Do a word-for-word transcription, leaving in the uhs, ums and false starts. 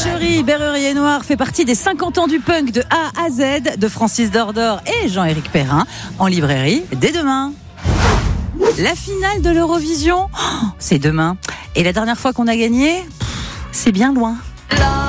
Boucherie Berrurier Noir fait partie des cinquante ans du punk de A à Z de Francis Dordor et Jean-Éric Perrin en librairie dès demain. La finale de l'Eurovision, oh, c'est demain. Et la dernière fois qu'on a gagné, c'est bien loin.